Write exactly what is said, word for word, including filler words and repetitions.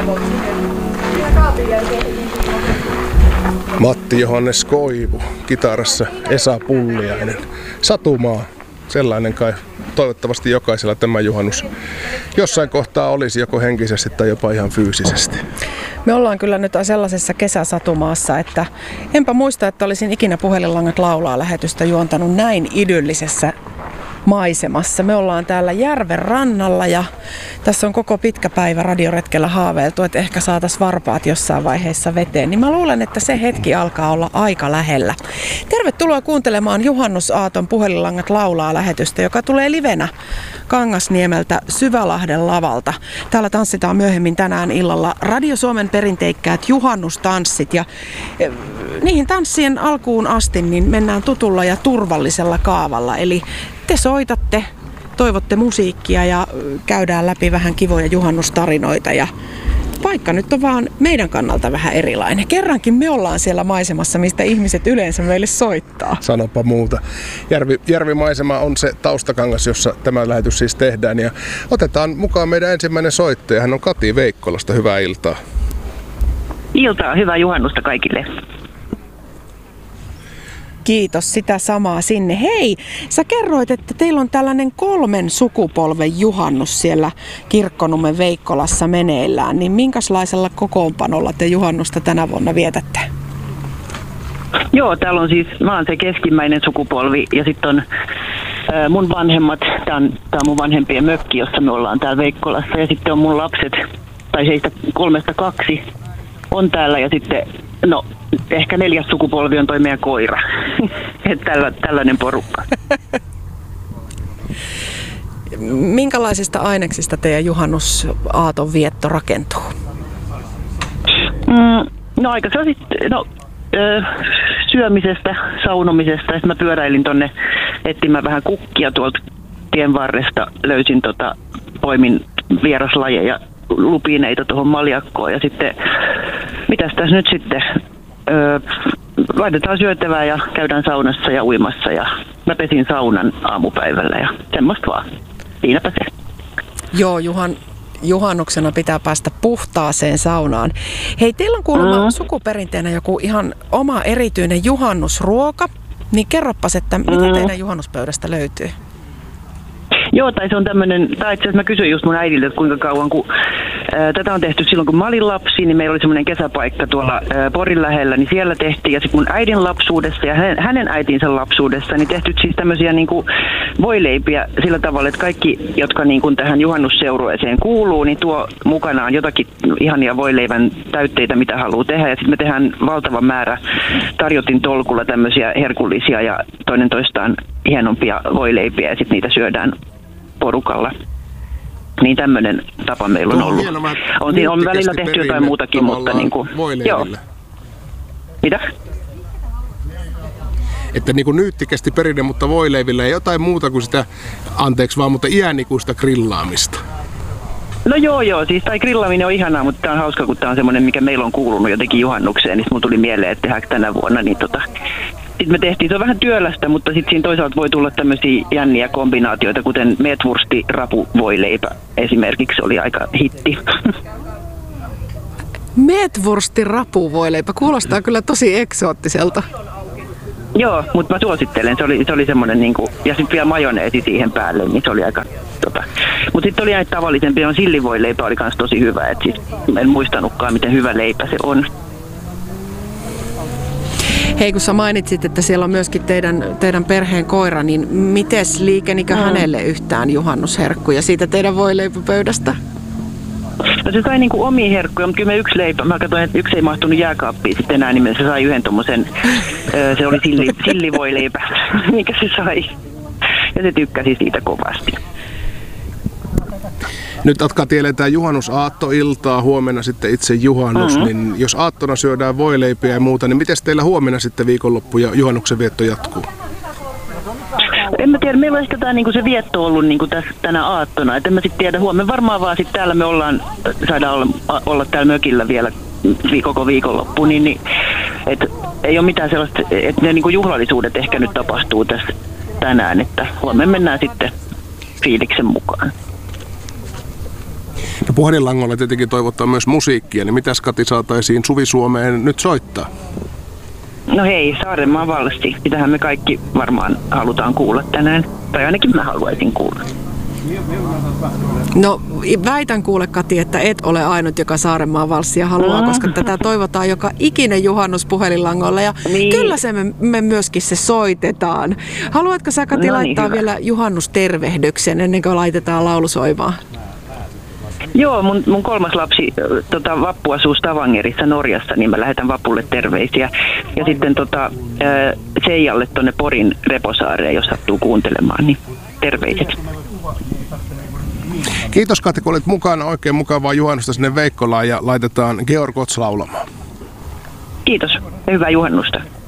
Matti Johannes Koivu, kitarassa Esa Pulliainen. Satumaa, sellainen kai toivottavasti jokaisella tämä juhannus jossain kohtaa olisi joko henkisesti tai jopa ihan fyysisesti. Me ollaan kyllä nyt sellaisessa kesäsatumaassa, että enpä muista, että olisin ikinä Puhelinlangat laulaa -lähetystä juontanut näin idyllisessä maisemassa. Me ollaan täällä järven rannalla ja tässä on koko pitkä päivä radioretkellä haaveiltu, että ehkä saataisiin varpaat jossain vaiheessa veteen. Niin mä luulen, että se hetki alkaa olla aika lähellä. Tervetuloa kuuntelemaan Juhannusaaton Puhelinlangat laulaa -lähetystä, joka tulee livenä Kangasniemeltä Syvälahden lavalta. Täällä tanssitaan myöhemmin tänään illalla Radio Suomen perinteikkäät juhannustanssit ja niihin tanssien alkuun asti niin mennään tutulla ja turvallisella kaavalla. Eli te soitatte, toivotte musiikkia ja käydään läpi vähän kivoja juhannustarinoita ja paikka nyt on vaan meidän kannalta vähän erilainen. Kerrankin me ollaan siellä maisemassa, mistä ihmiset yleensä meille soittaa. Sanopa muuta. Järvi, järvimaisema on se taustakangas, jossa tämä lähetys siis tehdään. Ja otetaan mukaan meidän ensimmäinen soittaja. Hän on Kati Veikkolasta. Hyvää iltaa. Iltaa, hyvää juhannusta kaikille. Kiitos, sitä samaa sinne. Hei, sä kerroit, että teillä on tällainen kolmen sukupolven juhannus siellä Kirkkonummen Veikkolassa meneillään. Niin minkälaisella kokoonpanolla te juhannusta tänä vuonna vietätte? Joo, täällä on siis, mä oon se keskimmäinen sukupolvi ja sitten on äh, mun vanhemmat, tää on, tää on mun vanhempien mökki, jossa me ollaan täällä Veikkolassa. Ja sitten on mun lapset, tai heistä kolmesta kaksi on täällä ja sitten, no ehkä neljäs sukupolvi on toi meidän koira. Että tällä, tällainen porukka. Minkälaisista aineksista teidän juhannusaaton vietto rakentuu? Mm, no aika se on sitten, no ö, syömisestä, saunomisesta. Sitten mä pyöräilin tonne etsimään vähän kukkia tuolta tien varresta. Löysin tota, poimin vieraslajeja, lupineita tuohon maljakkoon ja sitten, mitäs tässä nyt sitten? Öö, laitetaan syötävää ja käydään saunassa ja uimassa ja mä pesin saunan aamupäivällä ja semmoista vaan. Siinäpä se. Joo, Juhan, juhannuksena pitää päästä puhtaaseen saunaan. Hei, teillä on kuulemma mm. sukuperinteenä joku ihan oma erityinen juhannusruoka. Niin kerroppas, että mitä mm. teidän juhannuspöydästä löytyy? Joo, tai se on tämmöinen, tai itse asiassa mä kysyin just mun äidiltä, että kuinka kauan, kun ää, tätä on tehty silloin, kun mä olin lapsi, niin meillä oli semmoinen kesäpaikka tuolla ää, Porin lähellä, niin siellä tehtiin, ja sitten mun äidin lapsuudessa ja hänen, hänen äitinsä lapsuudessa, niin tehty siis tämmöisiä niin kuin voileipiä sillä tavalla, että kaikki, jotka niin kuin tähän juhannusseurueeseen kuuluu, niin tuo mukanaan jotakin ihania voileivän täytteitä, mitä haluaa tehdä, ja sitten me tehdään valtava määrä tarjotin tolkulla tämmöisiä herkullisia ja toinen toistaan hienompia voileipiä, ja sitten niitä syödään porukalla. Niin tämmöinen tapa meillä on ollut. Hienoa, on, on välillä tehty jotain muutakin, mutta niin kuin, joo. Mitä? Että niin kuin nyyttikästi perinne, mutta voileivillä ei jotain muuta kuin sitä, anteeksi vaan, mutta iänikuista grillaamista. No joo joo, siis tai grillaaminen on ihanaa, mutta tää on hauska, kun tää on semmoinen, mikä meillä on kuulunut jotenkin juhannukseen, niin mulla tuli mieleen, että tehdäänkö tänä vuonna, niin tota, sitten me tehtiin, se on vähän työlästä, mutta sitten siinä toisaalta voi tulla tämmöisiä jänniä kombinaatioita, kuten meetwursti rapuvoileipä esimerkiksi oli aika hitti. Meetwursti rapuvoileipä, kuulostaa kyllä tosi eksoottiselta. Joo, mutta mä suosittelen, se oli, se oli semmoinen niinku, ja sitten vielä majoneesi siihen päälle, niin se oli aika tota. Mutta sitten oli näitä tavallisempia, on sillivoileipä oli kans tosi hyvä, että siis en muistanutkaan miten hyvä leipä se on. Hei, kun sä mainitsit, että siellä on myöskin teidän, teidän perheen koira, niin mites liikenikö mm. hänelle yhtään juhannusherkkuja siitä teidän voileipäpöydästä? No se sai niinku omia herkkuja, mutta kyllä me yksi leipä, mä katsoin, että yksi ei mahtunut jääkaappiin sitten enää, niin se sai yhden tommosen, se oli silli, sillivoileipä, mikä se sai. Ja se tykkäsi siitä kovasti. Nyt Kati eletään juhannusaattoiltaa, huomenna sitten itse juhannus, mm-hmm. niin jos aattona syödään voileipiä ja muuta, niin miten teillä huomenna sitten viikonloppu ja juhannuksen vietto jatkuu? En mä tiedä, meillä on ehkä tämä niinku se vietto ollut niinku tässä, tänä aattona, et en mä sitten tiedä, huomenna varmaan vaan sitten täällä me ollaan, saadaan olla, olla täällä mökillä vielä koko viikonloppu, niin, niin et ei ole mitään sellaista, että ne niinku juhlallisuudet ehkä nyt tapahtuu tässä tänään, että huomenna mennään sitten fiiliksen mukaan. No Puhelinlangolla tietenkin toivottaa myös musiikkia, niin mitäs Kati saataisiin Suvi-Suomeen nyt soittaa? No hei, Saarenmaan valssi. Sitähän me kaikki varmaan halutaan kuulla tänään. Tai ainakin mä haluaisin kuulla. No väitän kuule Kati, että et ole ainut, joka Saarenmaan valssia haluaa, mm. koska tätä toivotaan joka ikinen juhannus puhelinlangolla ja niin. Kyllä se me, me myöskin se soitetaan. Haluatko sä Kati no niin, laittaa hyvä. vielä juhannustervehdyksen ennen kuin laitetaan laulu soimaan? Joo, mun, mun kolmas lapsi tota, Vappu asuu Stavangerissa Norjassa, niin mä lähetän Vapulle terveisiä. Ja sitten tota, Seijalle tonne Porin Reposaareen, jos sattuu kuuntelemaan, niin terveiset. Kiitos Kati, kun olit mukana. Oikein mukavaa juhannusta sinne Veikkolaan ja laitetaan Georg Ots laulamaan. Kiitos ja hyvää juhannusta.